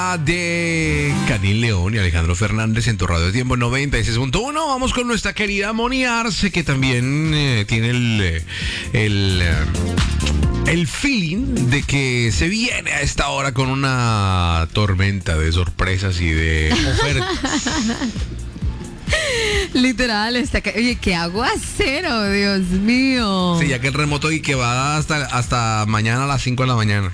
De Canil León y Alejandro Fernández en tu radio de tiempo 96.1. Vamos con nuestra querida Moni Arce, que también tiene el feeling de que se viene a esta hora con una tormenta de sorpresas y de ofertas. Literal, oye, qué aguacero, Dios mío. Sí, ya que el remoto y que va hasta mañana a las 5 de la mañana.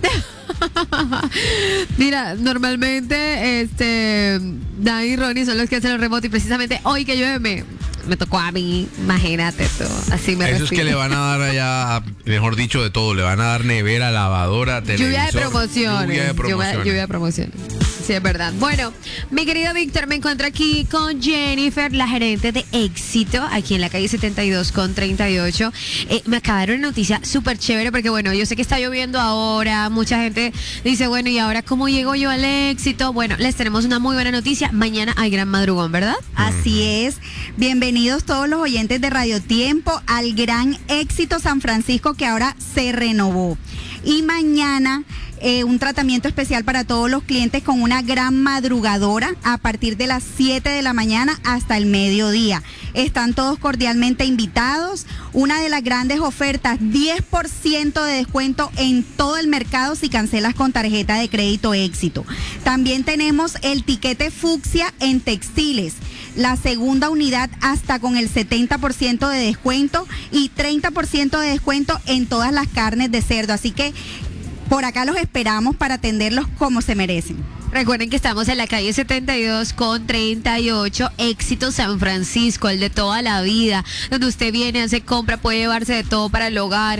Mira, normalmente Dan y Ronnie son los que hacen el remoto y precisamente hoy que llueve me tocó a mí, imagínate tú, así me Eso refiero. es que le van a dar allá, mejor dicho, de todo, le van a dar nevera, lavadora, televisor. Lluvia de promociones. Lluvia de promociones. Sí, es verdad. Bueno, mi querido Víctor, me encuentro aquí con Jennifer, la gerente de Éxito, aquí en la calle 72 con 38. Me acaba de dar una noticia súper chévere porque, bueno, yo sé que está lloviendo ahora, mucha gente dice, bueno, ¿y ahora cómo llego yo al Éxito? Bueno, les tenemos una muy buena noticia. Mañana hay gran madrugón, ¿verdad? Así es. Bienvenidos todos los oyentes de Radio Tiempo al gran Éxito San Francisco, que ahora se renovó. Y mañana un tratamiento especial para todos los clientes con una gran madrugadora a partir de las 7 de la mañana hasta el mediodía. Están todos cordialmente invitados. Una de las grandes ofertas, 10% de descuento en todo el mercado si cancelas con tarjeta de crédito Éxito. También tenemos el tiquete fucsia en textiles. La segunda unidad hasta con el 70% de descuento y 30% de descuento en todas las carnes de cerdo. Así que por acá los esperamos para atenderlos como se merecen. Recuerden que estamos en la calle 72 con 38, Éxito San Francisco, el de toda la vida, donde usted viene, hace compra, puede llevarse de todo para el hogar,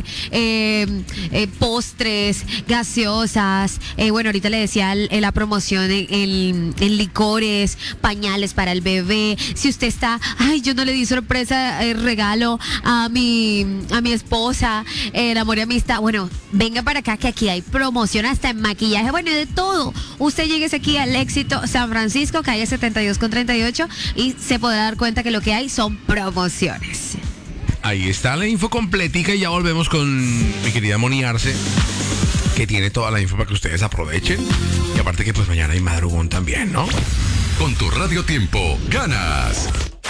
postres, gaseosas, bueno, ahorita le decía la promoción en licores, pañales para el bebé. Si usted está, ay, yo no le di sorpresa, regalo a mi esposa, el amor y amistad, bueno, venga para acá que aquí hay promoción hasta en maquillaje, bueno, de todo. Usted llegue aquí al Éxito San Francisco, calle 72 con 38, y se podrá dar cuenta que lo que hay son promociones. Ahí está la info completica y ya volvemos con mi querida Moni Arce, que tiene toda la info para que ustedes aprovechen. Y aparte que pues mañana hay madrugón también, ¿no? Con tu Radio Tiempo ganas.